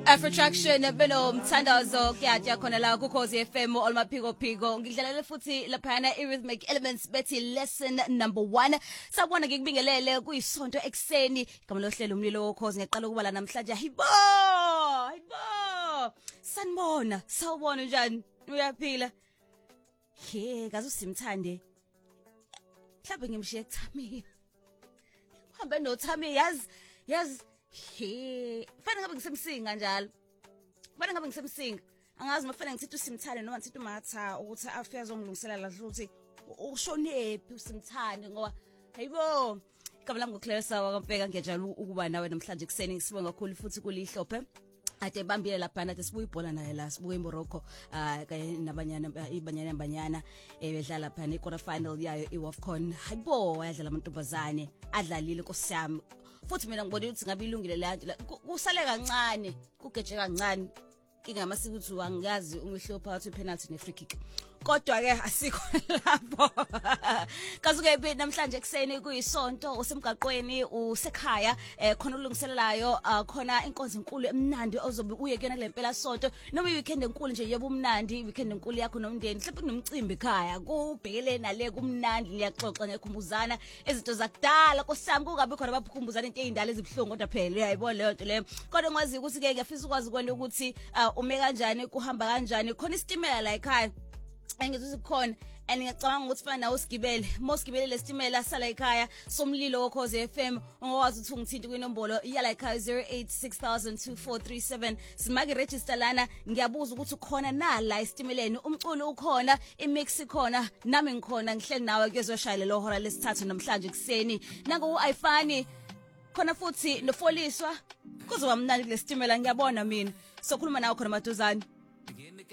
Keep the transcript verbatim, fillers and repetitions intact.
Afrotraction beno mthandazo kuyatya khona la ku Khosi F M olmaphiko phiko ngidlalele futhi laphana i-rhythmic elements bethi lesson number one. Sabona ngikubingelele kuyisonto ekseni igama lohlelo umlilo wokhozi ngiqala ukuba la namhlanje. Hayibo hayibo sanibona sawubona njani uyaphila he kaze usimthande mhlawumbe ngimshiye kuThamiya uhambe noThamiya yazi yazi he fanele ngabe ngisemsinga njalo fanele ngabe ngisemsinga angazi mafanele ngithi usimthane noma ngithi umatha ukuthi afike azongilungisela la ukuthi ushonephi usimthane ngoba hayibo igama lami ngoClaire Sawa kaMfeka ngiyajala ukuba nawe namhlanje kuseni sibonga kakhulu futhi kulihlophe ade bambile lapha nathi sibuye ibhola naye la sibuye eMorocco ah kanye nabanyana ibanyana banyana ebedlala lapha ne quarter final yayo iWAFCON hayibo wayadlala amantombazane adlalile nkosiyami futhi mina ngibona ukuthi ngabe ilungile la kusale kancane kugeje kancane kingamasiko ukuthi wangazi umehlo phakathi penalty ne free kick kodwa ke asikho lapho kazuke ibe namhlanje ekseni kuyisonto usemgaqweni usekhaya eh khona ulungiselelayo khona inkonzo enkulu emnandi ozobe uye kuyona lempela sonto noma weekend enkulu nje yebo umnandi weekend enkulu yakho nomndeni mhlawumbe kunomcimbi ekhaya kubhekele nale kumnandi liyaxoxa ngekhumbuzana izinto zakudala kosami kungabe khona abakhumbuzana into ezindala ezibhlungu kodwa phela uyayibona leyo nto leyo kodwa ngwazi ukuthi ke ngiyafisa ukwazi kwena ukuthi ume kanjani kuhamba kanjani khona isitimela la ekhaya engithi sikhona and ngicabanga ukuthi fana nawe usigibele mosigibele lesitimela sala ekhaya somlilo wokhozi F M ungakwazi ukuthi ungithinta kwinombolo yala ekhaya zero eight six thousand two four three seven simake register lana ngiyabuza ukuthi ukhona na la isitimeleni umculo ukhona imix ikhona nami ngikhona ngihleli nawe kuzoshayela lo hora lesithathu namhlanje kuseni nango uIfani khona futhi nofoliswa kuzoba mnandi kulesitimela ngiyabona mina sokhuluma nawe khona maduzane.